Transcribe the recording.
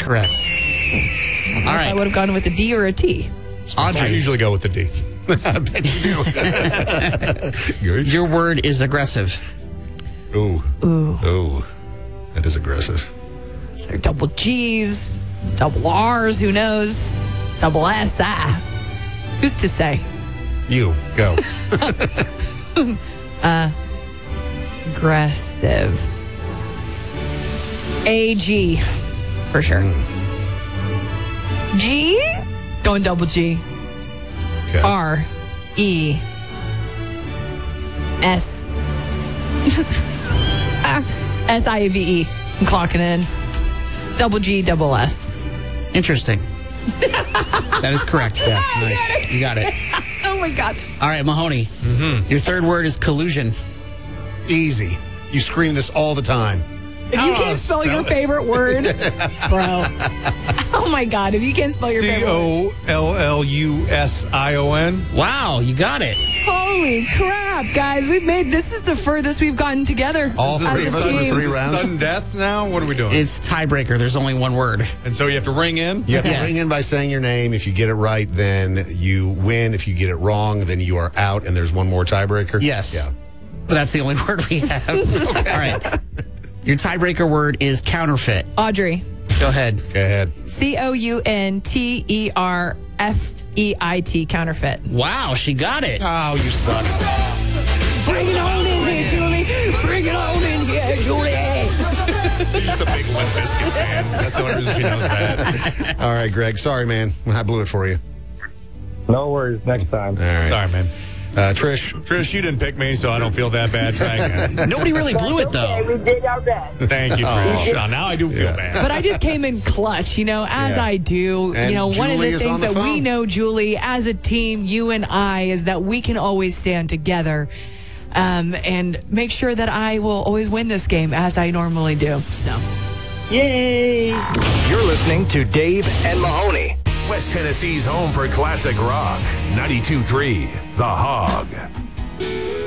correct. All right. I would have gone with a D or a T. I Audrey, usually go with the D. I bet you do. your word is aggressive. Ooh. That is aggressive. Is there double G's, double R's, who knows? Double S-I. Who's to say? You, go. Aggressive. A-G, for sure. G? Going double G. Okay. R-E-S. S-I-V-E. I'm clocking in. Double G, double S. Interesting. That is correct. Yeah, nice. You got it. Oh, my God. All right, Mahoney. Your third word is collusion. Easy. You scream this all the time. If you can't spell your favorite word, bro. Oh, my God. If you can't spell your favorite word. Collusion. Wow, you got it. Holy crap, guys. This is the furthest we've gotten together. All as three a of us for team. 3 rounds. Sudden death now? What are we doing? It's tiebreaker. There's only one word. And so you have to ring in? You have to Yeah. ring in by saying your name. If you get it right, then you win. If you get it wrong, then you are out, and there's one more tiebreaker. Yes. Yeah. But that's the only word we have. All right. Your tiebreaker word is counterfeit. Audrey. Go ahead. Go ahead. COUNTERFEIT, counterfeit. Wow, she got it. Oh, you suck. Bring it on in here, Julie. Bring it on in here, Julie. She's just a big Limp Bizkit fan. That's the only reason she knows that. All right, Greg. Sorry, man. I blew it for you. No worries. Next time. All right. Sorry, man. Trish, you didn't pick me, so I don't feel that bad. Try again. Nobody really blew it, though. We did our best. Thank you, Trish. Now I do feel Yeah. bad. But I just came in clutch, as Yeah. I do. And One of Julie the is things on the that we phone. know, Julie, as a team, you and I, is that we can always stand together and make sure that I will always win this game as I normally do. So. Yay! You're listening to Dave and Mahoney. West Tennessee's home for classic rock. 92.3 The Hog.